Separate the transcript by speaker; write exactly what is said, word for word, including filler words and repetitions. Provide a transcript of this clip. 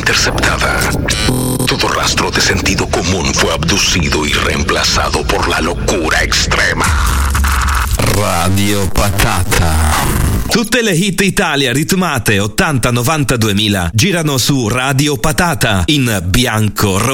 Speaker 1: interceptada. Todo rastro de sentido común fue abducido y reemplazado por la locura extrema.
Speaker 2: Radio Patata.
Speaker 3: Tutte le hit Italia ritmate ottanta novanta duemila girano su Radio Patata in bianco,